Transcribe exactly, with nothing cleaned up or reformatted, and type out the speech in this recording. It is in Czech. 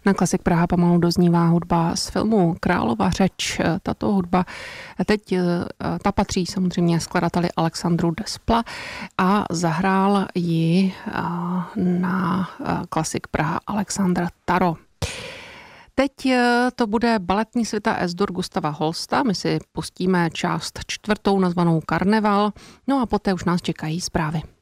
Na Klasik Praha pomalu doznívá hudba z filmu Králova řeč. Tato hudba teď ta patří samozřejmě skladateli Alexandru Despla a zahrál ji na Klasik Praha Alexandr Taro. Teď to bude baletní svita Es-dur Gustava Holsta. My si pustíme část čtvrtou nazvanou Karneval. No a poté už nás čekají zprávy.